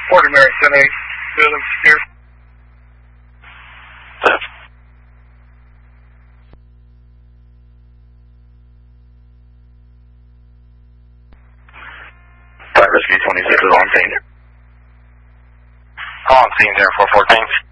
Fort Mary 78, building secure. Rescue 26 is on scene. On scene there, 414.